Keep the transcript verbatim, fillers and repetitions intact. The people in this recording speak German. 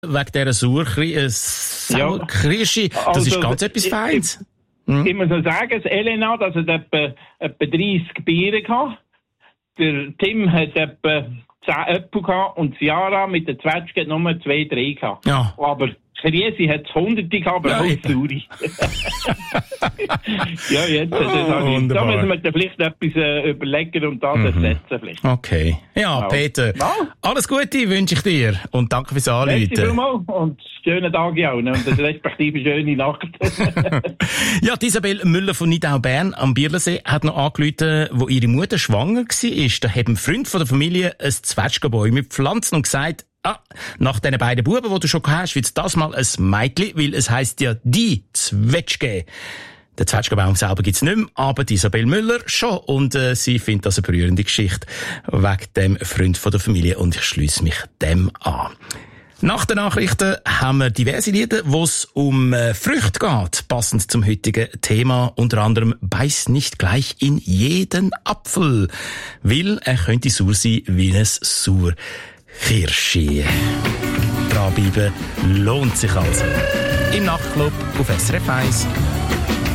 Wegen dieser Sauerkirsche, das also, ist ganz etwas Feines. Ich, hm? ich muss noch sagen, das Elena, das hat etwa, etwa dreißig Biere gehabt. Der Tim hat etwa zehn Äpfel gehabt und Ciara mit der Zwetschge hat nur zwei, drei gehabt. Ja. Aber Kriesi hat es hunderte gehabt, aber ja, auch Sauri. Ja, jetzt. Oh, das ich, da müssen wir dann vielleicht etwas äh, überlegen und das mhm. ersetzen vielleicht. Okay. Ja, ja. Peter, ja. alles Gute wünsche ich dir und danke fürs Anrufen. Merci vielmals und schönen Tag auch und respektive schöne Nacht. Ja, Isabel Müller von Nidau-Bern am Bierlensee hat noch angerufen, wo ihre Mutter schwanger war. Da haben Freunde von der Familie ein Zwetschgenbäume gepflanzt und gesagt, ah, nach den beiden Buben, die du schon hast, wird das mal ein Mädchen, weil es heisst ja die Zwetschge. Den Zwetschgenbaum selber gibt's nicht mehr, aber die Isabel Müller schon. Und äh, sie findet das eine berührende Geschichte wegen dem Freund von der Familie und ich schliesse mich dem an. Nach den Nachrichten haben wir diverse Lieder, wo es um äh, Früchte geht, passend zum heutigen Thema. Unter anderem «Beiß nicht gleich in jeden Apfel», weil er könnte sauer sein wie ein Sauerkirsche. Dranbleiben lohnt sich also. Im Nachtclub auf S R F eins.